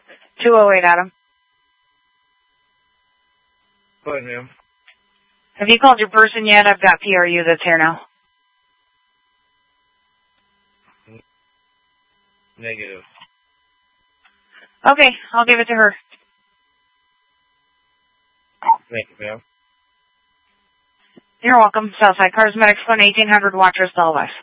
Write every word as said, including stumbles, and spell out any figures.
two oh eight, Adam. Go ahead, ma'am. Have you called your person yet? I've got P R U that's here now. Negative. Okay, I'll give it to her. Thank you, ma'am. You're welcome. Southside Cosmetics, one eighteen hundred Watchers, Delaware.